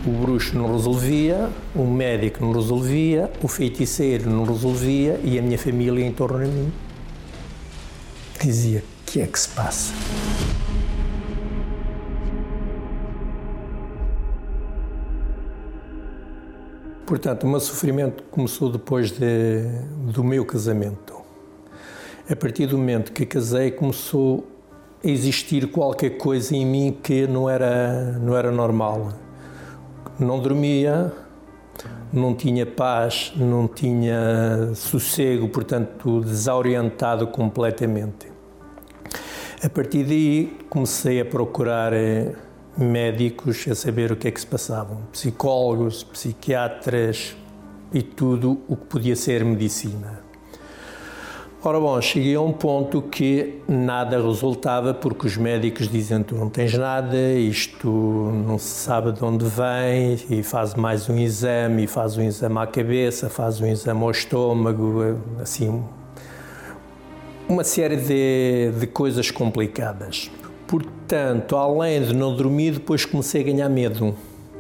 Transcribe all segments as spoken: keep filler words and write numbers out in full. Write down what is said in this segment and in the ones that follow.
O bruxo não resolvia, o médico não resolvia, o feiticeiro não resolvia e a minha família em torno de mim dizia: o que é que se passa? Portanto, o meu sofrimento começou depois de, do meu casamento. A partir do momento que casei, começou a existir qualquer coisa em mim que não era, não era normal. Não dormia, não tinha paz, não tinha sossego, portanto, desorientado completamente. A partir daí, comecei a procurar médicos, a saber o que é que se passava, psicólogos, psiquiatras e tudo o que podia ser medicina. Ora bom, cheguei a um ponto que nada resultava, porque os médicos dizem: tu não tens nada, isto não se sabe de onde vem, e faz mais um exame, e faz um exame à cabeça, faz um exame ao estômago, assim, uma série de, de coisas complicadas. Portanto, além de não dormir, depois comecei a ganhar medo.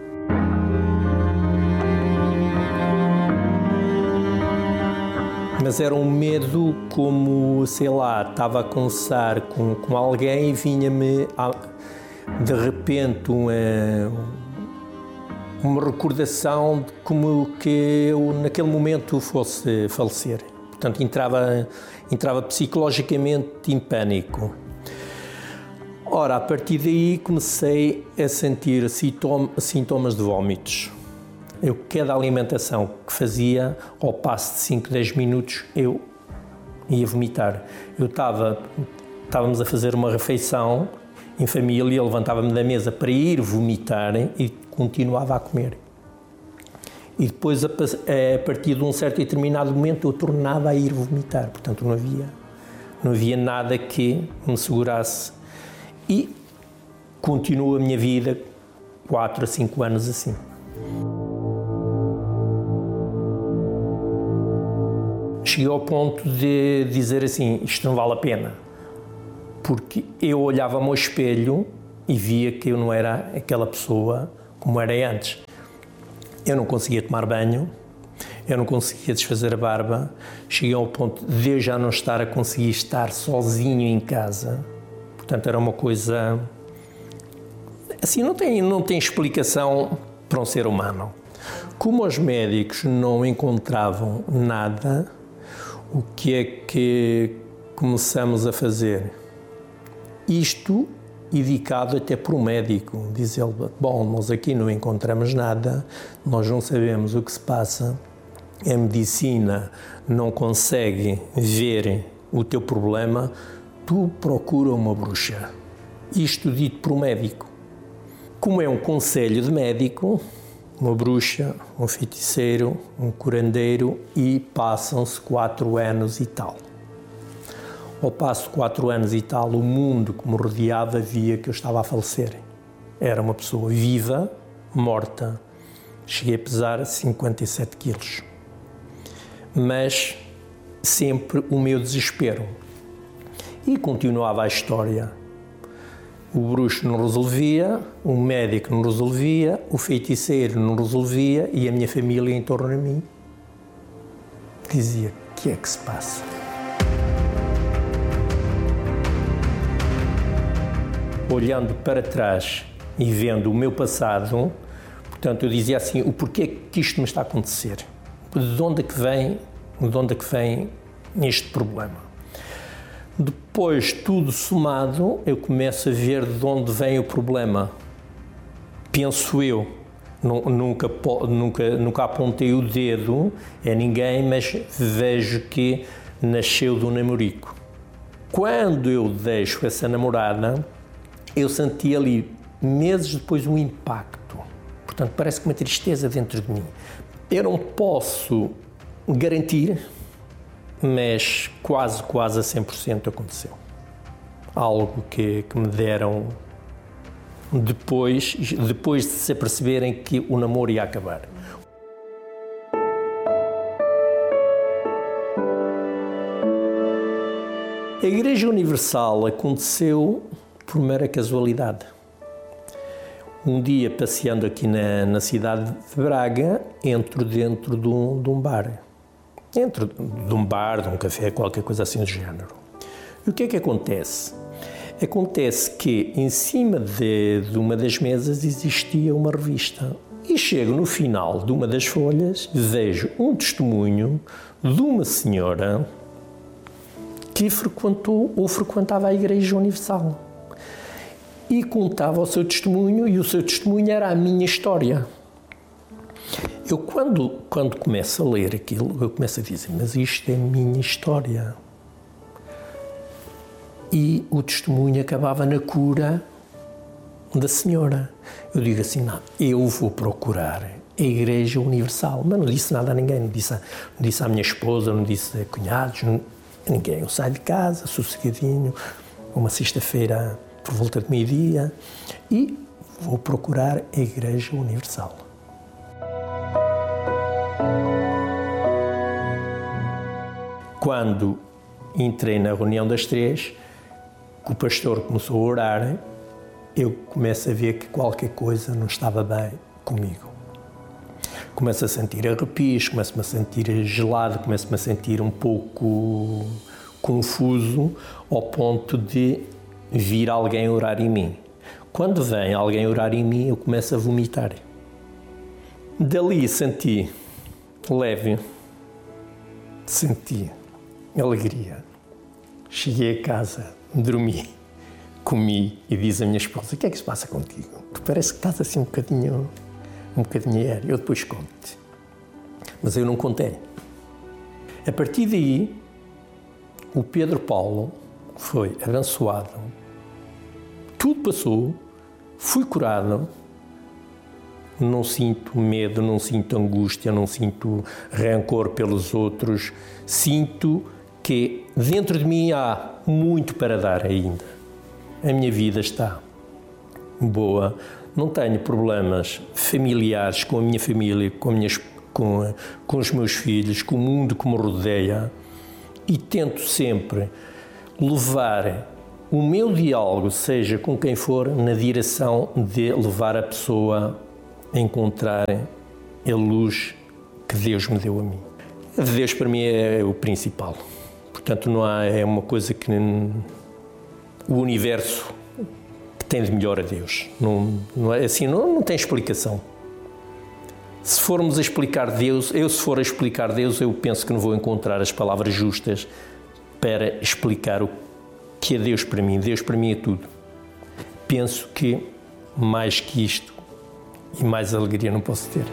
Mas era um medo como, sei lá, estava a conversar com, com alguém e vinha-me de repente uma, uma recordação de como que eu naquele momento fosse falecer. Portanto, entrava, entrava psicologicamente em pânico. Ora, a partir daí comecei a sentir sintomas de vômitos. Eu, cada alimentação que fazia, ao passo de cinco, dez minutos, eu ia vomitar. Eu estava, estávamos a fazer uma refeição em família, eu levantava-me da mesa para ir vomitar e continuava a comer. E depois, a, a partir de um certo e determinado momento, eu tornava a ir vomitar. Portanto, não havia, não havia nada que me segurasse. E continuo a minha vida quatro a cinco anos assim. Cheguei ao ponto de dizer assim: isto não vale a pena, porque eu olhava-me ao espelho e via que eu não era aquela pessoa como era antes. Eu não conseguia tomar banho, eu não conseguia desfazer a barba, cheguei ao ponto de eu já não estar a conseguir estar sozinho em casa. Portanto, era uma coisa assim, não tem, não tem explicação para um ser humano. Como os médicos não encontravam nada, o que é que começamos a fazer? Isto indicado até por um médico. Diz ele: bom, nós aqui não encontramos nada, nós não sabemos o que se passa, a medicina não consegue ver o teu problema, tu procura uma bruxa. Isto dito por um médico. Como é um conselho de médico, uma bruxa, um feiticeiro, um curandeiro, e passam-se quatro anos e tal. Ao passo de quatro anos e tal, o mundo que me rodeava via que eu estava a falecer. Era uma pessoa viva, morta. Cheguei a pesar cinquenta e sete quilos. Mas sempre o meu desespero. E continuava a história. O bruxo não resolvia, o médico não resolvia, o feiticeiro não resolvia e a minha família em torno de mim dizia: o que é que se passa? Olhando para trás e vendo o meu passado, portanto, eu dizia assim: o porquê que isto me está a acontecer? De onde é que vem, de onde é que vem este problema? Depois, tudo somado, eu começo a ver de onde vem o problema. Penso eu, nunca, nunca, nunca apontei o dedo a ninguém, mas vejo que nasceu do namorico. Quando eu deixo essa namorada, eu senti ali, meses depois, um impacto. Portanto, parece que uma tristeza dentro de mim. Eu não posso garantir, mas quase, quase a cem por cento aconteceu. Algo que, que me deram depois, depois de se aperceberem que o namoro ia acabar. A Igreja Universal aconteceu por mera casualidade. Um dia, passeando aqui na, na cidade de Braga, entro dentro de um, de um bar. Entro de um bar, de um café, qualquer coisa assim do género. E o que é que acontece? Acontece que em cima de, de uma das mesas existia uma revista. E chego no final de uma das folhas e vejo um testemunho de uma senhora que frequentou ou frequentava a Igreja Universal. E contava o seu testemunho, e o seu testemunho era a minha história. Eu, quando, quando começo a ler aquilo, eu começo a dizer, mas isto é a minha história. E o testemunho acabava na cura da senhora. Eu digo assim, não, eu vou procurar a Igreja Universal. Mas não disse nada a ninguém, não disse, a, não disse à minha esposa, não disse a cunhados, não, a ninguém. Eu saio de casa, sossegadinho, uma sexta-feira por volta de meio-dia, e vou procurar a Igreja Universal. Quando entrei na reunião das três, que o pastor começou a orar, eu começo a ver que qualquer coisa não estava bem comigo. Começo a sentir arrepios, começo-me a sentir gelado, começo-me a sentir um pouco confuso, ao ponto de vir alguém orar em mim. Quando vem alguém orar em mim, eu começo a vomitar. Dali senti leve, senti alegria. Cheguei a casa, dormi, comi e diz a minha esposa, o que é que se passa contigo? Tu parece que estás assim um bocadinho, um bocadinho aéreo. Eu depois conto-te. Mas eu não contei. A partir daí, o Pedro Paulo foi abençoado, tudo passou, fui curado, não sinto medo, não sinto angústia, não sinto rancor pelos outros, sinto que dentro de mim há muito para dar ainda. A minha vida está boa, não tenho problemas familiares com a minha família, com, a minha, com, com os meus filhos, com o mundo que me rodeia, e tento sempre levar o meu diálogo, seja com quem for, na direção de levar a pessoa a encontrar a luz que Deus me deu a mim. Deus para mim é o principal. Portanto, não há, é uma coisa que o universo tem de melhor a Deus. Não, não é assim, não, não tem explicação. Se formos a explicar Deus, eu se for a explicar Deus, eu penso que não vou encontrar as palavras justas para explicar o que é Deus para mim. Deus para mim é tudo. Penso que mais que isto e mais alegria não posso ter.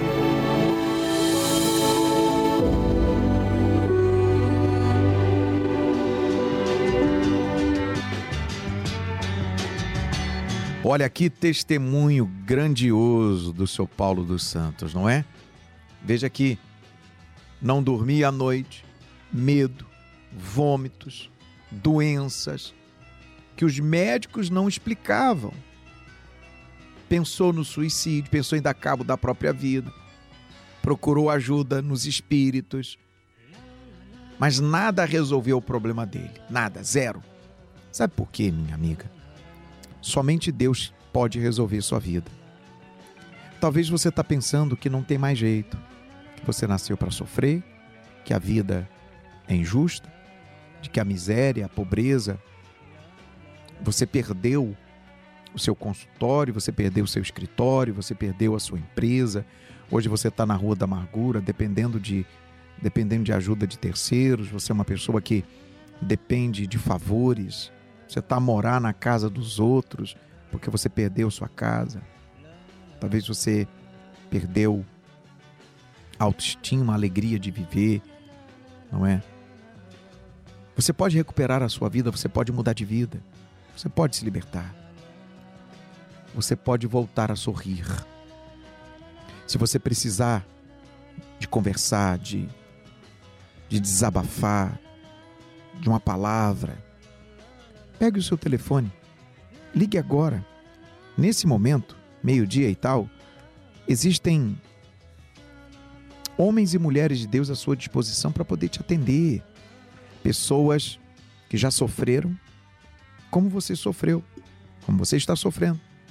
Olha que testemunho grandioso do seu Paulo dos Santos, não é? Veja aqui, não dormia à noite, medo, vômitos, doenças que os médicos não explicavam. Pensou no suicídio, pensou em dar cabo da própria vida, procurou ajuda nos espíritos, mas nada resolveu o problema dele, nada, zero. Sabe por quê, minha amiga? Somente Deus pode resolver sua vida. Talvez você está pensando que não tem mais jeito, que você nasceu para sofrer, que a vida é injusta, de que a miséria, a pobreza, você perdeu o seu consultório, você perdeu o seu escritório, você perdeu a sua empresa, hoje você está na rua da amargura, dependendo de, dependendo de ajuda de terceiros, você é uma pessoa que depende de favores, você está a morar na casa dos outros porque você perdeu sua casa. Talvez você perdeu a autoestima, a alegria de viver, não é? Você pode recuperar a sua vida, você pode mudar de vida, você pode se libertar. Você pode voltar a sorrir. Se você precisar de conversar, de, de desabafar, de uma palavra, pegue o seu telefone, ligue agora. Nesse momento, meio-dia e tal, existem homens e mulheres de Deus à sua disposição para poder te atender. Pessoas que já sofreram como você sofreu, como você está sofrendo.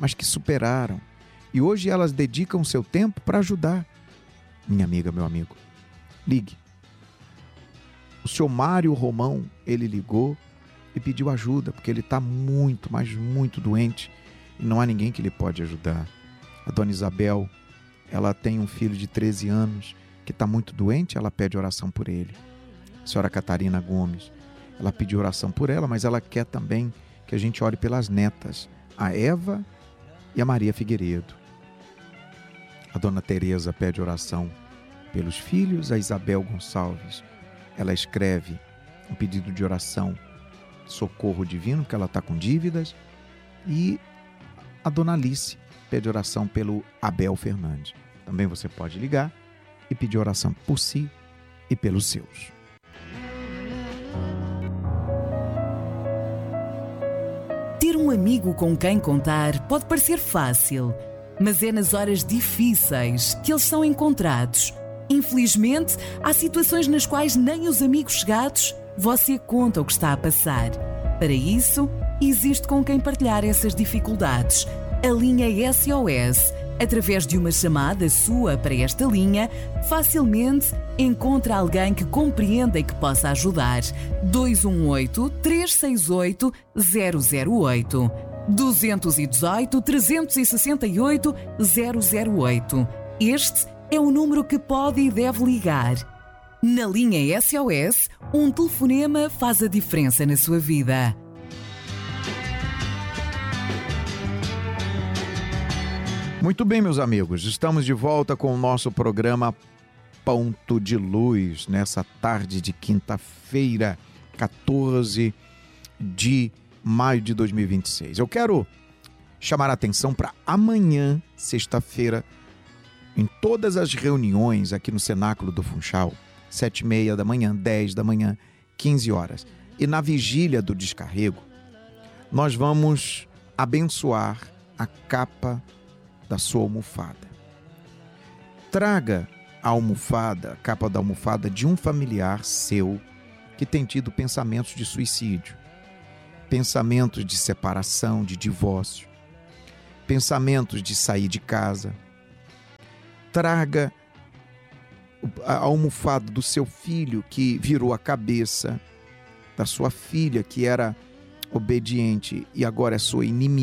mas que superaram. E hoje elas dedicam seu tempo para ajudar. Minha amiga, meu amigo, ligue. O senhor Mário Romão, ele ligou e pediu ajuda, porque ele está muito, mas muito doente e não há ninguém que lhe pode ajudar. A dona Isabel, ela tem um filho de treze anos que está muito doente, ela pede oração por ele. A senhora Catarina Gomes, ela pediu oração por ela, mas ela quer também que a gente ore pelas netas, a Eva e a Maria Figueiredo. A dona Tereza pede oração pelos filhos, a Isabel Gonçalves. Ela escreve um pedido de oração, socorro divino, que ela está com dívidas. E a dona Alice pede oração pelo Abel Fernandes. Também você pode ligar e pedir oração por si e pelos seus. Ter um amigo com quem contar pode parecer fácil, mas é nas horas difíceis que eles são encontrados. Infelizmente, há situações nas quais nem os amigos chegados você conta o que está a passar. Para isso, existe com quem partilhar essas dificuldades. A linha S O S, através de uma chamada sua para esta linha, facilmente encontra alguém que compreenda e que possa ajudar. dois um oito, três seis oito, zero zero oito. dois um oito, três seis oito, zero zero oito. Este é o número que pode e deve ligar. Na linha S O S, um telefonema faz a diferença na sua vida. Muito bem, meus amigos, estamos de volta com o nosso programa Ponto de Luz, nessa tarde de quinta-feira, quatorze de maio de dois mil e vinte e seis. Eu quero chamar a atenção para amanhã, sexta-feira, em todas as reuniões aqui no Cenáculo do Funchal, sete e meia da manhã, dez da manhã, quinze horas. E na vigília do descarrego, nós vamos abençoar a capa da sua almofada. Traga a almofada, a capa da almofada de um familiar seu que tem tido pensamentos de suicídio, pensamentos de separação, de divórcio, pensamentos de sair de casa. Traga a almofada do seu filho que virou a cabeça, da sua filha que era obediente e agora é sua inimiga.